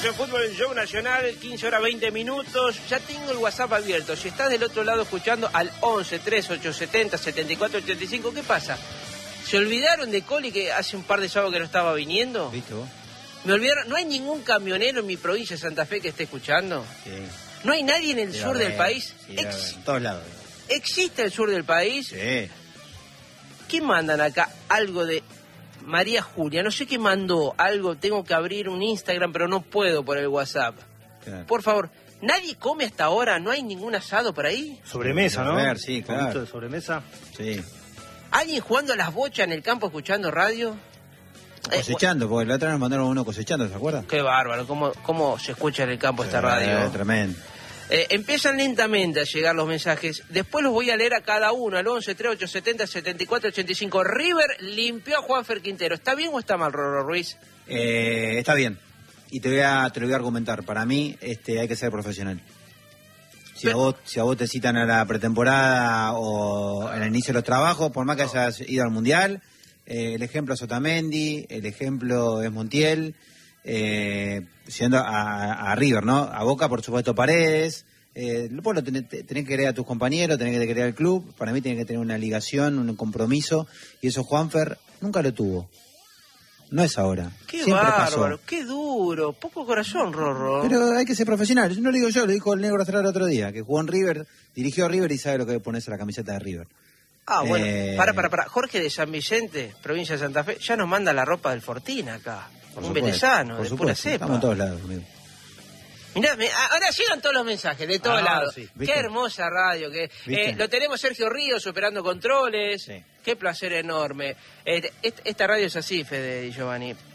en Fútbol en Show Nacional, 15 horas 20 minutos. Ya tengo el WhatsApp abierto. Si estás del otro lado escuchando al 11 3870 7485, ¿qué pasa? ¿Se olvidaron de Coli que hace un par de sábados que no estaba viniendo? ¿Viste vos? Me olvidaron. ¿No hay ningún camionero en mi provincia de Santa Fe que esté escuchando? Sí. ¿No hay nadie en el sur del país? Sí, en todos lados. ¿Existe el sur del país? Sí. ¿Qué mandan acá? Algo de María Julia. No sé qué mandó. Algo, tengo que abrir un Instagram, pero no puedo por el WhatsApp. Claro. Por favor, ¿nadie come hasta ahora? ¿No hay ningún asado por ahí? Sobremesa, ¿no? Ver, sí, claro. Un poquito de sobremesa. Sí. ¿Alguien jugando a las bochas en el campo escuchando radio? Cosechando, porque la otra nos mandaron uno cosechando, ¿se acuerdan? Qué bárbaro, ¿cómo se escucha en el campo esta radio? Tremendo. Empiezan lentamente a llegar los mensajes. Después los voy a leer a cada uno, al 11 3870 7485. River limpió a Juanfer Quintero. ¿Está bien o está mal, Rorro Ruiz? Está bien. Y te lo voy a argumentar. Para mí hay que ser profesional. Si a vos te citan a la pretemporada o en el inicio de los trabajos, por más que hayas ido al Mundial, el ejemplo es Otamendi, el ejemplo es Montiel, siendo a River, ¿no? A Boca, por supuesto, Paredes. Vos tenés que querer a tus compañeros, tenés que querer al club. Para mí tiene que tener una ligación, un compromiso, y eso Juanfer nunca lo tuvo. No es ahora. Qué siempre bárbaro, pasó. qué duro, poco corazón, Rorro. Pero hay que ser profesional. No lo digo yo, lo dijo el negro Astral el otro día, que jugó en River, dirigió a River y sabe lo que es ponerse la camiseta de River. Ah, bueno, para. Jorge de San Vicente, provincia de Santa Fe, ya nos manda la ropa del Fortín acá. Un venezano, de pura cepa. Estamos en todos lados, amigo. Mirá, ahora llegan todos los mensajes de todos lados. Sí. Qué hermosa radio. Lo tenemos Sergio Ríos operando controles. Sí. Qué placer enorme. Esta radio es así, Fede y Giovanni.